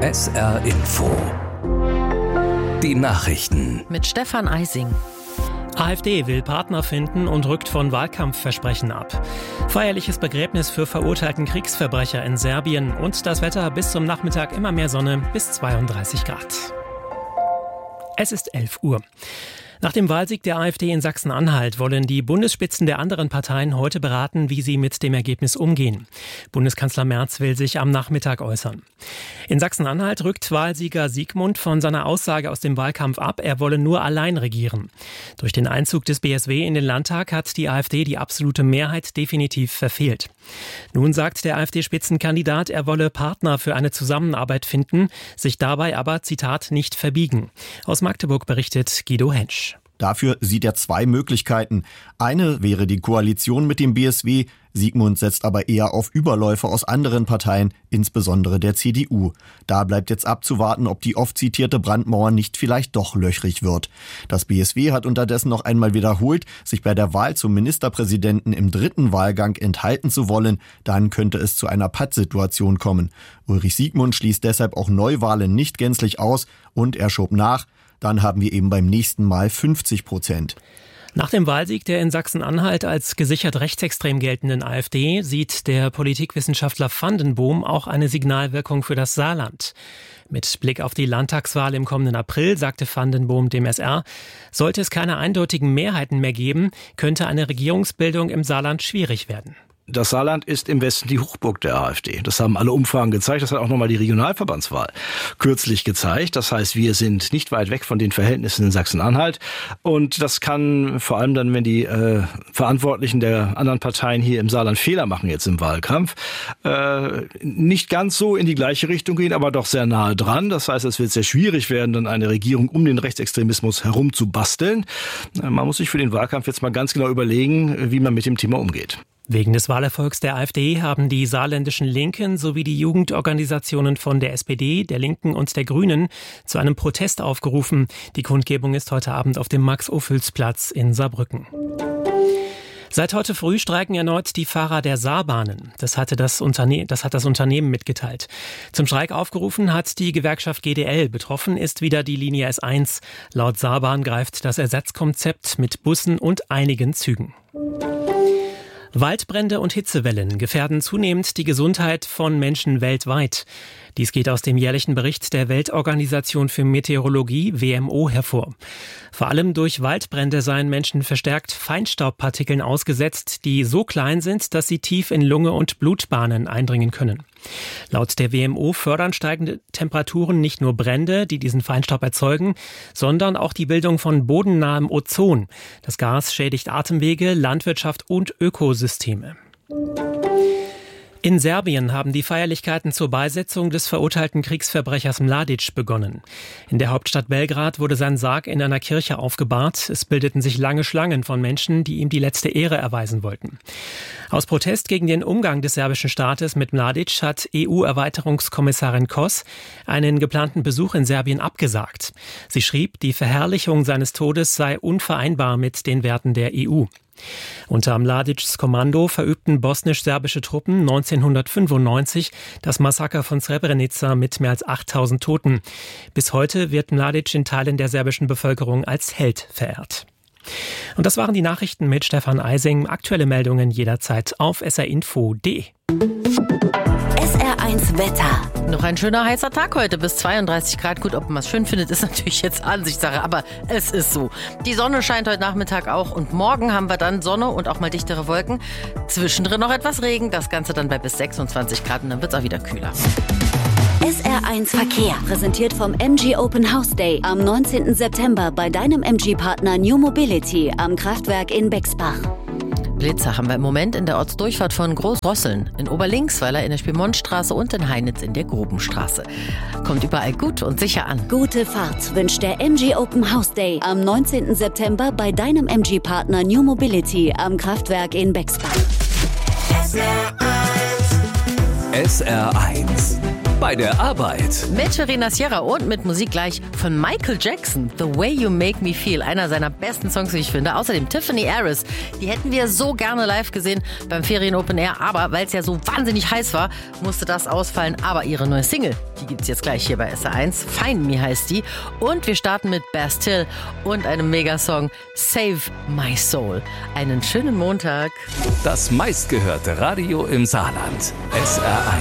SR Info. Die Nachrichten. Mit Stefan Eising. AfD will Partner finden und rückt von Wahlkampfversprechen ab. Feierliches Begräbnis für verurteilten Kriegsverbrecher in Serbien und das Wetter bis zum Nachmittag immer mehr Sonne bis 32 Grad. Es ist 11 Uhr. Nach dem Wahlsieg der AfD in Sachsen-Anhalt wollen die Bundesspitzen der anderen Parteien heute beraten, wie sie mit dem Ergebnis umgehen. Bundeskanzler Merz will sich am Nachmittag äußern. In Sachsen-Anhalt rückt Wahlsieger Siegmund von seiner Aussage aus dem Wahlkampf ab, er wolle nur allein regieren. Durch den Einzug des BSW in den Landtag hat die AfD die absolute Mehrheit definitiv verfehlt. Nun sagt der AfD-Spitzenkandidat, er wolle Partner für eine Zusammenarbeit finden, sich dabei aber, Zitat, nicht verbiegen. Aus Magdeburg berichtet Guido Hensch. Dafür sieht er zwei Möglichkeiten. Eine wäre die Koalition mit dem BSW. Siegmund setzt aber eher auf Überläufer aus anderen Parteien, insbesondere der CDU. Da bleibt jetzt abzuwarten, ob die oft zitierte Brandmauer nicht vielleicht doch löchrig wird. Das BSW hat unterdessen noch einmal wiederholt, sich bei der Wahl zum Ministerpräsidenten im dritten Wahlgang enthalten zu wollen. Dann könnte es zu einer Pattsituation kommen. Ulrich Siegmund schließt deshalb auch Neuwahlen nicht gänzlich aus und er schob nach. Dann haben wir eben beim nächsten Mal 50%. Nach dem Wahlsieg der in Sachsen-Anhalt als gesichert rechtsextrem geltenden AfD sieht der Politikwissenschaftler Vandenboom auch eine Signalwirkung für das Saarland. Mit Blick auf die Landtagswahl im kommenden April, sagte Vandenboom dem SR, sollte es keine eindeutigen Mehrheiten mehr geben, könnte eine Regierungsbildung im Saarland schwierig werden. Das Saarland ist im Westen die Hochburg der AfD. Das haben alle Umfragen gezeigt. Das hat auch nochmal die Regionalverbandswahl kürzlich gezeigt. Das heißt, wir sind nicht weit weg von den Verhältnissen in Sachsen-Anhalt. Und das kann vor allem dann, wenn die Verantwortlichen der anderen Parteien hier im Saarland Fehler machen jetzt im Wahlkampf, nicht ganz so in die gleiche Richtung gehen, aber doch sehr nahe dran. Das heißt, es wird sehr schwierig werden, dann eine Regierung um den Rechtsextremismus herum zu basteln. Man muss sich für den Wahlkampf jetzt mal ganz genau überlegen, wie man mit dem Thema umgeht. Wegen des Wahlerfolgs der AfD haben die saarländischen Linken sowie die Jugendorganisationen von der SPD, der Linken und der Grünen zu einem Protest aufgerufen. Die Kundgebung ist heute Abend auf dem Max-Ophüls-Platz in Saarbrücken. Seit heute früh streiken erneut die Fahrer der Saarbahnen. Das hat das Unternehmen mitgeteilt. Zum Streik aufgerufen hat die Gewerkschaft GDL. Betroffen ist wieder die Linie S1. Laut Saarbahn greift das Ersatzkonzept mit Bussen und einigen Zügen. Waldbrände und Hitzewellen gefährden zunehmend die Gesundheit von Menschen weltweit. Dies geht aus dem jährlichen Bericht der Weltorganisation für Meteorologie, WMO, hervor. Vor allem durch Waldbrände seien Menschen verstärkt Feinstaubpartikeln ausgesetzt, die so klein sind, dass sie tief in Lunge und Blutbahnen eindringen können. Laut der WMO fördern steigende Temperaturen nicht nur Brände, die diesen Feinstaub erzeugen, sondern auch die Bildung von bodennahem Ozon. Das Gas schädigt Atemwege, Landwirtschaft und Ökosysteme. In Serbien haben die Feierlichkeiten zur Beisetzung des verurteilten Kriegsverbrechers Mladic begonnen. In der Hauptstadt Belgrad wurde sein Sarg in einer Kirche aufgebahrt. Es bildeten sich lange Schlangen von Menschen, die ihm die letzte Ehre erweisen wollten. Aus Protest gegen den Umgang des serbischen Staates mit Mladic hat EU-Erweiterungskommissarin Kos einen geplanten Besuch in Serbien abgesagt. Sie schrieb, die Verherrlichung seines Todes sei unvereinbar mit den Werten der EU. Unter Mladics Kommando verübten bosnisch-serbische Truppen 1995 das Massaker von Srebrenica mit mehr als 8000 Toten. Bis heute wird Mladic in Teilen der serbischen Bevölkerung als Held verehrt. Und das waren die Nachrichten mit Stefan Eising. Aktuelle Meldungen jederzeit auf srinfo.de. SR1 Wetter. Noch ein schöner heißer Tag heute, bis 32 Grad. Gut, ob man es schön findet, ist natürlich jetzt Ansichtssache, aber es ist so. Die Sonne scheint heute Nachmittag auch und morgen haben wir dann Sonne und auch mal dichtere Wolken. Zwischendrin noch etwas Regen, das Ganze dann bei bis 26 Grad und dann wird es auch wieder kühler. SR1 Verkehr, präsentiert vom MG Open House Day am 19. September bei deinem MG-Partner New Mobility am Kraftwerk in Bexbach. Blitzer haben wir im Moment in der Ortsdurchfahrt von Großrosseln, in Oberlinksweiler in der Spielmontstraße und in Heinitz in der Grubenstraße. Kommt überall gut und sicher an. Gute Fahrt wünscht der MG Open House Day am 19. September bei deinem MG-Partner New Mobility am Kraftwerk in Bexbach. SR1 bei der Arbeit. Mit Verena Sierra und mit Musik gleich von Michael Jackson. The Way You Make Me Feel. Einer seiner besten Songs, wie ich finde. Außerdem Tiffany Harris. Die hätten wir so gerne live gesehen beim Ferien Open Air. Aber weil es ja so wahnsinnig heiß war, musste das ausfallen. Aber ihre neue Single, die gibt's jetzt gleich hier bei SR1. Find Me heißt die. Und wir starten mit Bastille und einem Megasong Save My Soul. Einen schönen Montag. Das meistgehörte Radio im Saarland. SR1.